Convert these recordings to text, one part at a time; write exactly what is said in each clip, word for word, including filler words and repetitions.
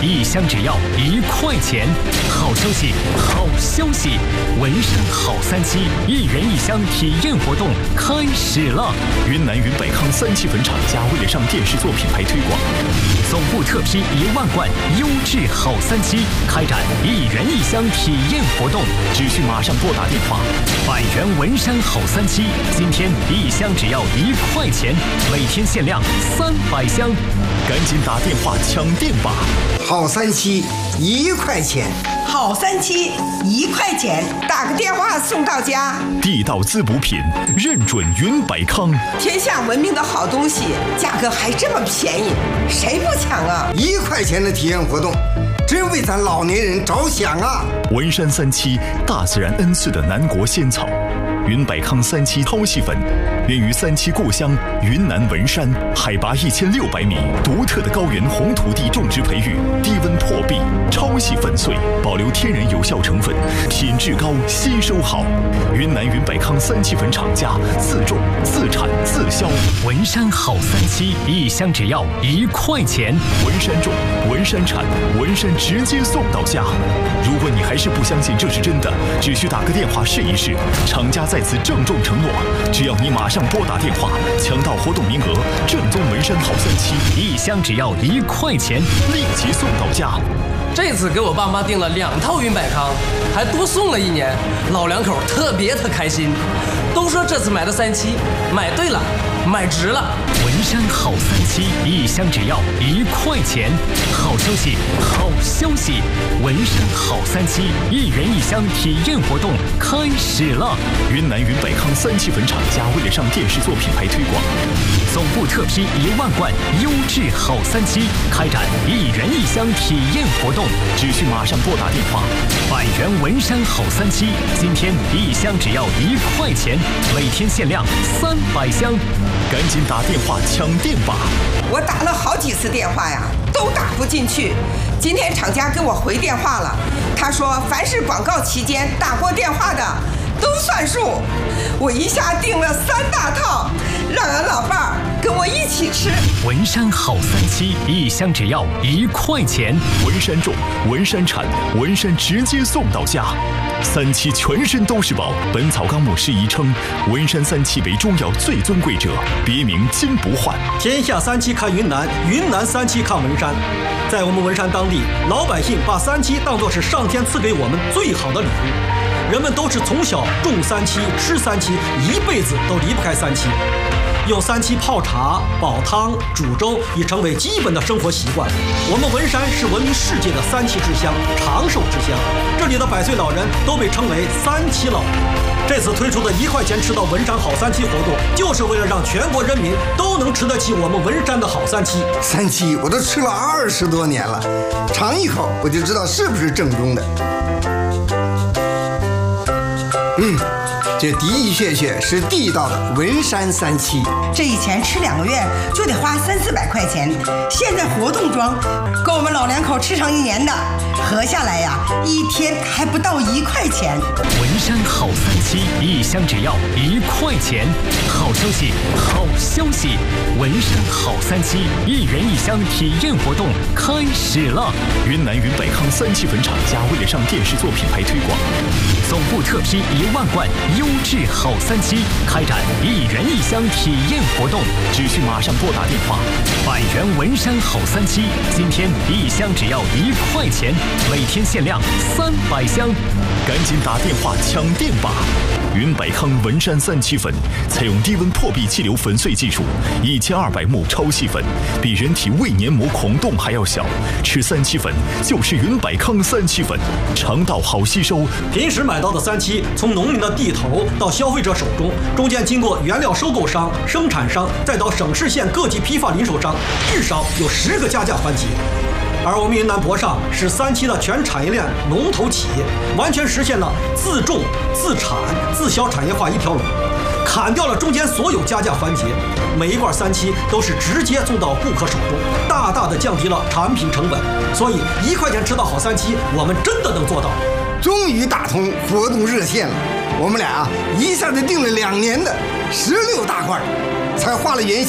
一箱只要一块钱。好消息，好消息！文山好三七一人一箱体验活动开始了。 云南云百康三七粉厂家为了上电视做品牌推广， 总部特批一万罐优质好三七，开展一人一箱体验活动， 只需马上拨打电话。 百元文山好三七，今天一箱只要一块钱，每天限量三百箱， 赶紧打电话抢店吧！ 好三七一块钱， 好三七一块钱，打个电话送到家。 地道滋补品，认准云百康， 天下闻名的好东西，价格还这么便宜，谁不抢啊？ 一块钱的体验活动，真为咱老年人着想啊！ 文山三七，大自然恩赐的南国仙草。云百康三七超细粉，源于三七故乡云南文山，海拔一千六百米，独特的高原红土地种植培育，低温破壁，超细粉碎，保留天然有效成分，品质高，吸收好。云南云百康三七粉厂家自种、自产、自销。 文山好三七，一箱只要一块钱。 文山种，文山产，文山直接送到家。如果你还是不相信这是真的，只需打个电话试一试。厂家在此郑重承诺，只要你马上拨打电话，抢到活动名额，正宗文山好三七， 一箱只要一块钱， 立即送到家。 这次给我爸妈订了两套云百康，还多送了一年，老两口特别的开心，都说这次买的三七买对了，买值了。 文山好三七，一箱只要一块钱。好消息，好消息！文山好三七一人一箱体验活动开始了。 云南云百康三七粉厂家为了上电视做品牌推广， 总部特批一万罐优质好三七，开展一人一箱体验活动， 只需马上拨打电话。 百元文山好三七，今天一箱只要一块钱，每天限量三百箱， 赶紧打电话抢店吧！ 我打了好几次电话呀，都打不进去。今天厂家给我回电话了，他说凡是广告期间打过电话的都算数。我一下订了三大套，让俺老伴儿跟我一起吃。 文山好三七，一箱只要一块钱。 文山种，文山产，文山直接送到家。三七全身都是宝，《本草纲目》释疑称，文山三七为中药最尊贵者，别名金不换。 天下三七看云南，云南三七看文山。在我们文山当地，老百姓把三七当作是上天赐给我们最好的礼物。人们都是从小种三七、吃三七，一辈子都离不开三七。用三七泡茶、煲汤、煮粥已成为基本的生活习惯。我们文山是闻名世界的三七之乡、长寿之乡，这里的百岁老人都被称为三七老人。这次推出的一块钱吃到文山好三七活动，就是为了让全国人民都能吃得起我们文山的好三七。 三七我都吃了二十多年了，尝一口我就知道是不是正宗的。嗯，这的的确确是地道的文山三七。 这以前吃两个月就得花三四百块钱，现在活动装，够我们老两口吃上一年的，合下来呀，一天还不到一块钱。 文山好三七，一箱只要一块钱。好消息，好消息！文山好三七一人一箱体验活动开始了。 云南云百康三七粉厂家为了上电视做品牌推广， 总部特批一万罐优质好三七，开展一人一箱体验活动， 只需马上拨打电话。 百元文山好三七，今天一箱只要一块钱，每天限量三百箱， 赶紧打电话抢店吧！云百康文山三七粉采用低温破壁气流粉碎技术，一千二百目超细粉，比人体胃黏膜孔洞还要小。吃三七粉就是云百康三七粉，肠道好吸收。 平时买到的三七，从农民的地头到消费者手中，中间经过原料收购商、生产商，再到省市县各级批发零售商，至少有十个加价环节。而我们云南博上是三七的全产业链龙头企业，完全实现了自种、自产、自销产业化一条龙，砍掉了中间所有加价环节，每一罐三七都是直接送到顾客手中，大大的降低了产品成本。所以一块钱吃到好三七，我们真的能做到。 终于打通活动热线了，我们俩啊一下子订了两年的十六大罐，才花了原先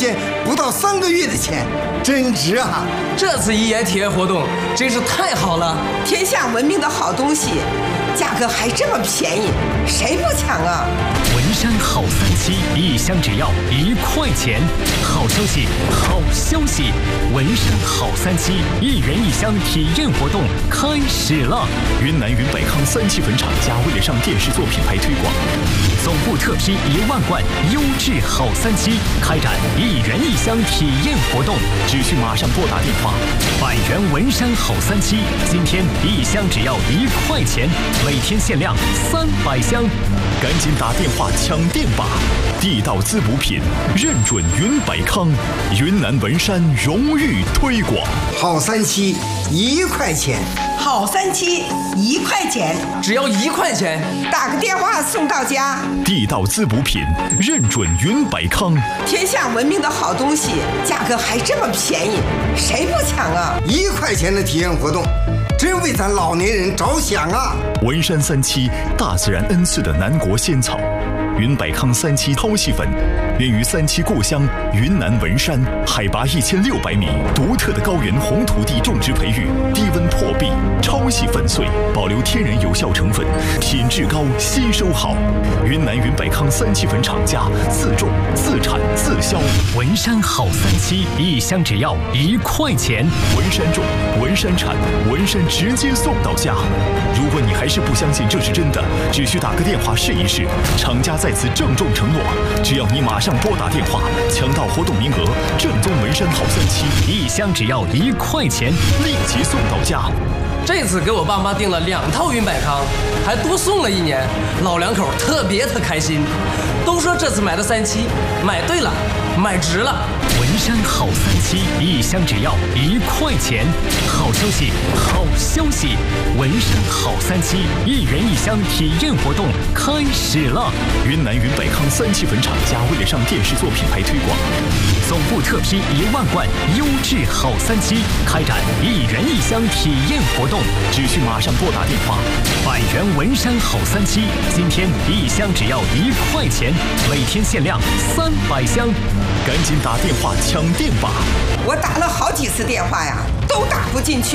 不到三个月的钱，真值啊！ 这次一元体验活动真是太好了， 天下闻名的好东西，价格还这么便宜，谁不抢啊？ 文山好三七一箱只要一块钱，好消息，好消息！文山好三七一人一箱体验活动开始了。 云南云百康三七粉厂家为了上电视做品牌推广， 总部特批一万罐优质好三七，开展一人一箱体验活动， 只需马上拨打电话。 百元文山好三七，今天一箱只要一块钱，每天限量三百箱， 赶紧打电话抢店吧！地道滋补品，认准云百康，云南文山荣誉推广。 好三七一块钱， 好三七一块钱， 只要一块钱， 打个电话送到家。 地道滋补品，认准云百康， 天下闻名的好东西，价格还这么便宜，谁不抢啊？ 一块钱的体验活动，真为咱老年人着想啊！ 文山三七，大自然恩赐的南国仙草。云百康三七超细粉，源于三七故乡云南文山，海拔一千六百米，独特的高原红土地种植培育，低温破壁，超细粉碎，保留天然有效成分，品质高，吸收好。云南云百康三七粉厂家自种、自产、自销。 文山好三七一箱只要一块钱， 文山种，文山产，文山直接送到家。如果你还是不相信这是真的，只需打个电话试一试。厂家在此郑重承诺，只要你马上拨打电话，抢到活动名额，正宗文山好三七一箱只要一块钱， 立即送到家。 这次给我爸妈订了两套云百康，还多送了一年，老两口特别的开心，都说这次买的三七买对了，买值了。 文山好三七一箱只要一块钱，好消息，好消息！文山好三七一人一箱体验活动开始了。 云南云百康三七粉厂家为了上电视做品牌推广， 总部特批一万罐优质好三七，开展一人一箱体验活动， 只需马上拨打电话。 百元文山好三七，今天一箱只要一块钱，每天限量三百箱， 赶紧打电话抢店吧！ 我打了好几次电话呀，都打不进去。